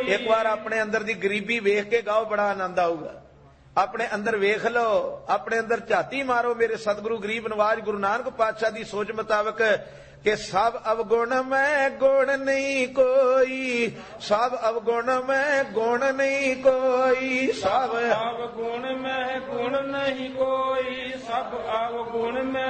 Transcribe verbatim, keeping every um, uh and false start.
एक बार अपने अंदर दी गरीबी वेख के गाओ, बड़ा आनंद आऊगा। अपने अंदर वेख लो, अपने अंदर झाती मारो मेरे सतगुरु गरीब नवाज गुरु नानक पातशाह दी सोच मुताबिक कि सब अवगुण में गुण नहीं कोई, सब अवगुण में गुण नहीं कोई, सब अवगुण में गुण नहीं कोई, सब अवगुण में